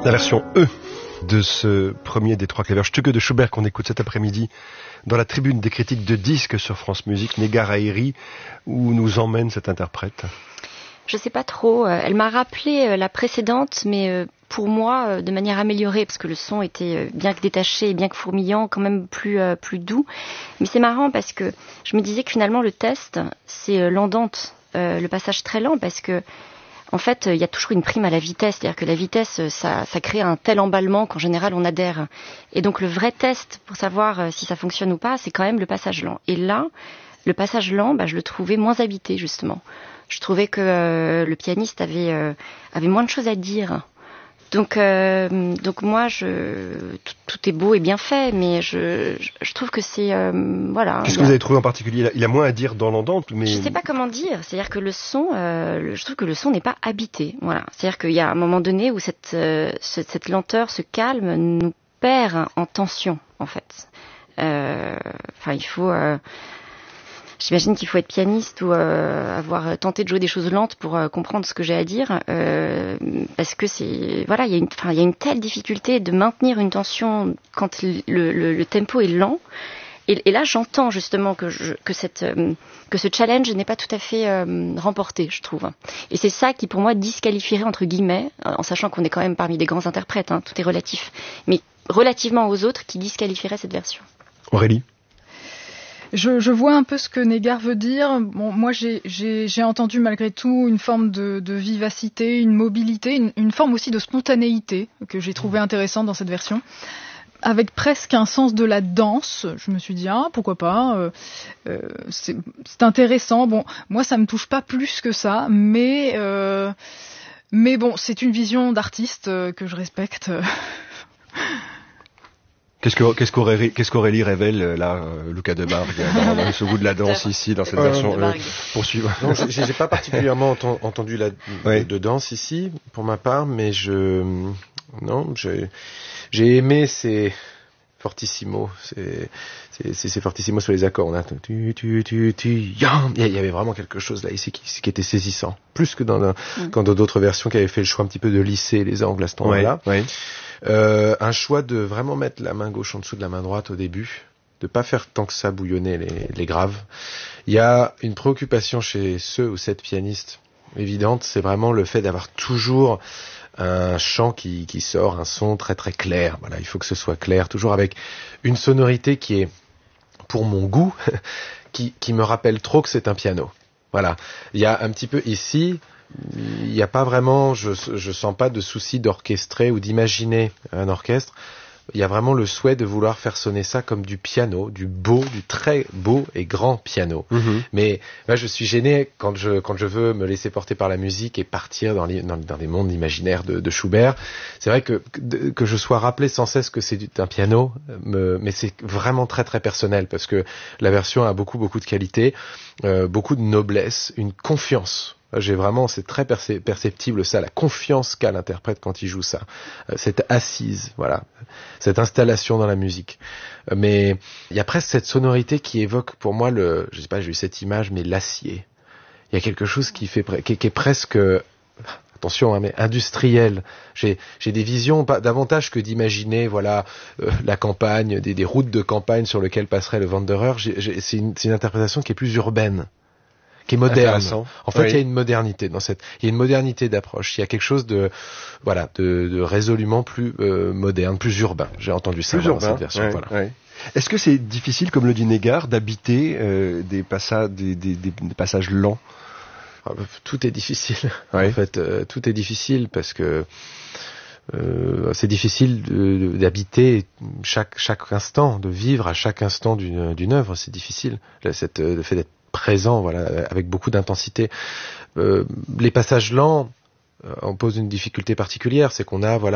La version E de ce premier des trois Cleverstücke de Schubert qu'on écoute cet après-midi dans la tribune des critiques de disques sur France Musique, Negar Haïry, où nous emmène cette interprète. Je sais pas trop, elle m'a rappelé la précédente, mais pour moi de manière améliorée, parce que le son était bien que détaché et bien que fourmillant, quand même plus doux. Mais c'est marrant parce que je me disais que finalement le test, c'est l'andante, le passage très lent, parce que en fait, il y a toujours une prime à la vitesse, c'est-à-dire que la vitesse, ça crée un tel emballement qu'en général on adhère. Et donc le vrai test pour savoir si ça fonctionne ou pas, c'est quand même le passage lent. Et là, le passage lent, je le trouvais moins habité justement. Je trouvais que le pianiste avait moins de choses à dire. Donc moi, tout est beau et bien fait, mais je trouve que c'est voilà. Qu'est-ce que vous avez trouvé en particulier? Il a moins à dire dans l'andante, mais je sais pas comment dire. C'est-à-dire que le son, je trouve que le son n'est pas habité. Voilà. C'est-à-dire qu'il y a un moment donné où cette lenteur, ce calme, nous perd en tension, en fait. Il faut. J'imagine qu'il faut être pianiste ou avoir tenté de jouer des choses lentes pour comprendre ce que j'ai à dire, parce que c'est voilà, il y a une telle difficulté de maintenir une tension quand le tempo est lent. Et là, j'entends justement que ce challenge n'est pas tout à fait remporté, je trouve. Et c'est ça qui, pour moi, disqualifierait entre guillemets, en sachant qu'on est quand même parmi des grands interprètes, hein, tout est relatif, mais relativement aux autres, qui disqualifierait cette version. Aurélie? Je vois un peu ce que Negar veut dire. Bon, moi, j'ai entendu malgré tout une forme de vivacité, une mobilité, une forme aussi de spontanéité que j'ai trouvé intéressante dans cette version, avec presque un sens de la danse. Je me suis dit pourquoi pas. C'est intéressant. Bon, moi, ça me touche pas plus que ça, mais bon, c'est une vision d'artiste que je respecte. Qu'est-ce qu'Aurélie révèle là, Luca de Bargue, dans ce goût de la danse ici, dans cette version poursuivre. Non, j'ai pas particulièrement entendu de danse ici, pour ma part, mais j'ai aimé ces fortissimo, c'est fortissimo sur les accords. On a il y avait vraiment quelque chose là ici qui était saisissant, plus que quand dans d'autres versions qui avaient fait le choix un petit peu de lisser les angles à ce moment-là. Ouais. Un choix de vraiment mettre la main gauche en dessous de la main droite au début, de pas faire tant que ça bouillonner les graves. Il y a une préoccupation chez ce ou cette pianiste évidente, c'est vraiment le fait d'avoir toujours un chant qui sort, un son très très clair. Voilà, il faut que ce soit clair, toujours avec une sonorité qui est, pour mon goût, qui me rappelle trop que c'est un piano. Voilà, il y a un petit peu ici. Il n'y a pas vraiment, je sens pas de souci d'orchestrer ou d'imaginer un orchestre. Il y a vraiment le souhait de vouloir faire sonner ça comme du piano, du très beau et grand piano. Mm-hmm. Mais là, je suis gêné quand je veux me laisser porter par la musique et partir dans des mondes imaginaires de Schubert. C'est vrai que je sois rappelé sans cesse que c'est un piano, mais c'est vraiment très très personnel parce que la version a beaucoup de qualité, beaucoup de noblesse, une confiance. C'est très perceptible ça, la confiance qu'a l'interprète quand il joue ça, cette assise, voilà, cette installation dans la musique. Mais il y a presque cette sonorité qui évoque pour moi je sais pas, j'ai eu cette image, mais l'acier. Il y a quelque chose qui est presque, attention, mais industriel. J'ai des visions pas davantage que d'imaginer, voilà, la campagne, des routes de campagne sur lesquelles passerait le Wanderer. C'est une interprétation qui est plus urbaine, qui est moderne. En fait, il y a une modernité il y a une modernité d'approche. Il y a quelque chose de résolument plus moderne, plus urbain. J'ai entendu ça dans cette version. Ouais, voilà. Ouais. Est-ce que c'est difficile, comme le dit Negar, d'habiter des passages lents? Tout est difficile. Ouais. En fait, tout est difficile parce que c'est difficile d'habiter chaque instant, de vivre à chaque instant d'une œuvre. C'est difficile. Le fait d'être présent, voilà, avec beaucoup d'intensité. Les passages lents, on pose une difficulté particulière, c'est qu'on a, voilà,